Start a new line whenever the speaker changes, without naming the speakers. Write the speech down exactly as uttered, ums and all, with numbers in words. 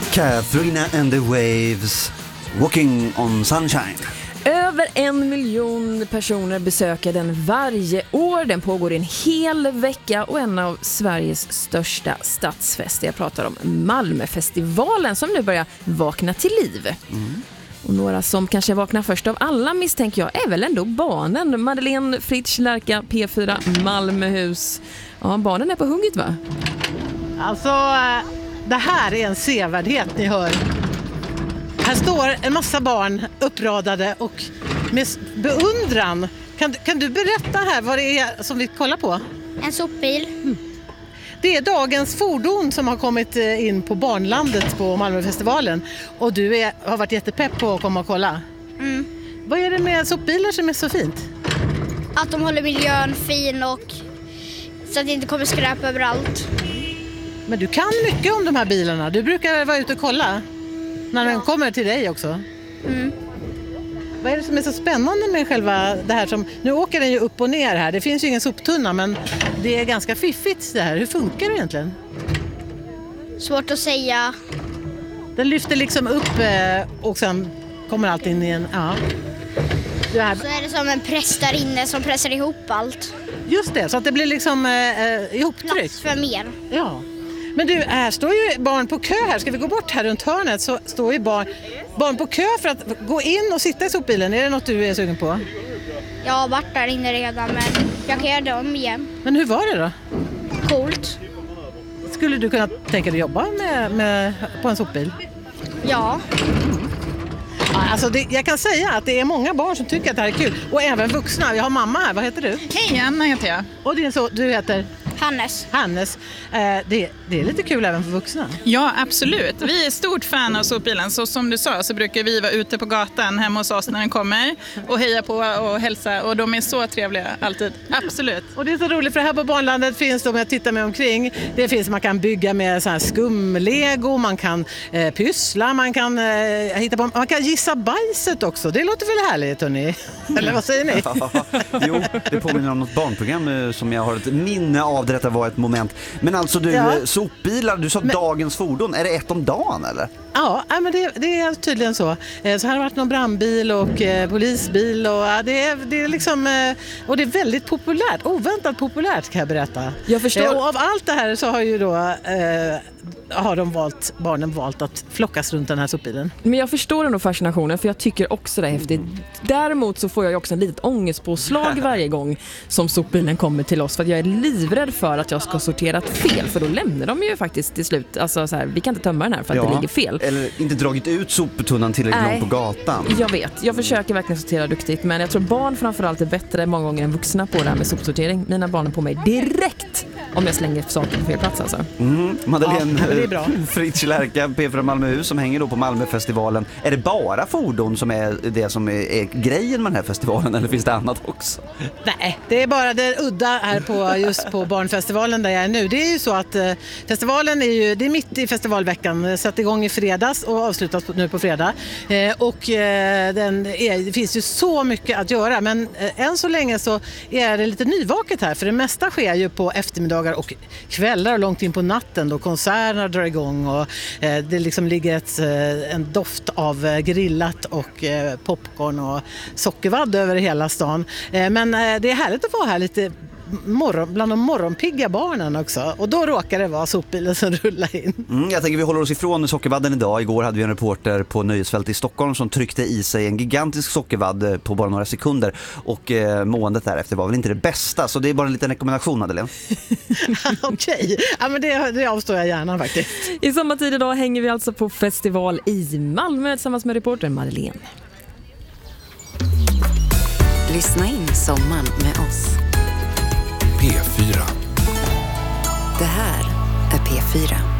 Katharina and the Waves, Walking on Sunshine.
Över en miljon personer besöker den varje år. Den pågår en hel vecka och en av Sveriges största stadsfester. Jag pratar om Malmöfestivalen som nu börjar vakna till liv. Mm. Och några som kanske vaknar först av alla misstänker jag är väl ändå barnen. Madeleine Fritsch, Lärka, P fyra, Malmöhus. Ja, barnen är på hugget, va?
Alltså, det här är en sevärdhet ni hör. Här står en massa barn uppradade och med beundran. Kan, kan du berätta här vad det är som vi kollar på?
En sopbil. Mm.
Det är dagens fordon som har kommit in på Barnlandet på Malmöfestivalen. Och du är, har varit jättepepp på att komma och kolla.
Mm.
Vad är det med sopbilar som är så fint?
Att de håller miljön fin och så att det inte kommer skräp överallt.
Men du kan mycket om de här bilarna. Du brukar vara ute och kolla när ja. Den kommer till dig också.
Mm.
Vad är det som är så spännande med själva det här som... Nu åker den ju upp och ner här. Det finns ju ingen soptunna, men det är ganska fiffigt det här. Hur funkar det egentligen?
Svårt att säga.
Den lyfter liksom upp och sen kommer allt in i en... Ja.
Det här... Så är det som en press där inne som pressar ihop allt.
Just det, så att det blir liksom eh, ihoptryckt.
Plats för mer.
Ja. Men du, här står ju barn på kö här. Ska vi gå bort här runt hörnet så står ju barn, barn på kö för att gå in och sitta i sopbilen. Är det något du är sugen på?
Jag har varit där inne redan, men jag kan göra det om igen.
Men hur var det då?
Coolt.
Skulle du kunna tänka dig jobba med, med, på en sopbil?
Ja.
Mm. Alltså det, jag kan säga att det är många barn som tycker att det här är kul. Och även vuxna. Vi har mamma här. Vad heter du?
Hej, Anna heter jag.
Och det är så, du heter?
Hannes.
Hannes. Eh, det, det är lite kul även för vuxna.
Ja, absolut. Vi är stort fan av sopbilen. Så som du sa så brukar vi vara ute på gatan hemma hos oss när den kommer. Och heja på och hälsa. Och de är så trevliga alltid. Absolut.
Och det är så roligt för här på Barnlandet finns det, om jag tittar mig omkring. Det finns, man kan bygga med så här skumlego. Man kan eh, pyssla. Man kan, eh, hitta på, man kan gissa bajset också. Det låter väl härligt, hörni? Eller vad säger ni?
Jo, det påminner om något barnprogram som jag har ett minne av. Detta var ett moment. Men alltså du, ja. Sopbilar, du sa men, dagens fordon. Är det ett om dagen eller?
Ja, men det, det är tydligen så. Så här har det varit någon brandbil och eh, polisbil. Och, ja, det, är, det är liksom, eh, och det är väldigt populärt. Oväntat populärt kan jag berätta.
Jag förstår.
Eh, och av allt det här så har ju då... Eh, har de valt, barnen valt att flockas runt den här sopbilen.
Men jag förstår ändå fascinationen för jag tycker också det är häftigt. Däremot så får jag också en litet ångestpåslag varje gång som sopbilen kommer till oss för att jag är livrädd för att jag ska sortera fel för då lämnar de ju faktiskt till slut. Alltså så här, vi kan inte tömma den här för att ja, det ligger fel.
Eller inte dragit ut soptunnan tillräckligt långt på gatan.
Jag vet, jag försöker verkligen sortera duktigt men jag tror barn framförallt är bättre många gånger än vuxna på det här med sopsortering. Mina barn är på mig direkt om jag slänger saker på fel plats alltså.
Mm, Madeleine
ja, det är bra.
Fritsch, Lärka, P fyra Malmöhus som hänger då på Malmöfestivalen. Är det bara fordon som är det som är, är grejen med den här festivalen eller finns det annat också?
Nej, det är bara det udda här på, just på Barnfestivalen där jag är nu. Det är ju så att eh, festivalen är ju, det är mitt i festivalveckan, satt igång i fredags och avslutas nu på fredag. Eh, och eh, den är, det finns ju så mycket att göra men eh, än så länge så är det lite nyvaket här för det mesta sker ju på eftermiddagar och kvällar och långt in på natten då konserterna drar igång och eh, det liksom ligger ett, eh, en doft av eh, grillat och eh, popcorn och sockervadd över hela stan. Eh, men eh, det är härligt att vara här lite morgon, bland de morgonpigga barnen också. Och då råkar det vara sopbilen som rullar in.
Mm, jag tänker vi håller oss ifrån sockervadden idag. Igår hade vi en reporter på Nöjesfält i Stockholm som tryckte i sig en gigantisk sockervadd på bara några sekunder. Och eh, måendet därefter var väl inte det bästa. Så det är bara en liten rekommendation, Madeleine.
Okej, ja, men det, det avstår jag gärna faktiskt.
I samma tid idag hänger vi alltså på festival i Malmö tillsammans med reporter Madeleine.
Lyssna in sommaren med oss.
P fyra.
Det här är P fyra.